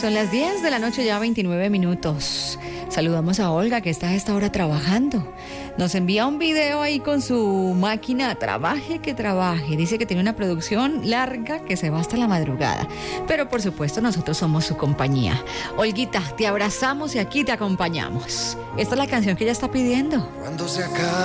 Son las 10 de la noche, ya 29 minutos. Saludamos a Olga, que está a esta hora trabajando. Nos envía un video ahí con su máquina. Trabaje que trabaje. Dice que tiene una producción larga que se va hasta la madrugada. Pero por supuesto nosotros somos su compañía. Olguita, te abrazamos y aquí te acompañamos. Esta es la canción que ella está pidiendo. Cuando se acaba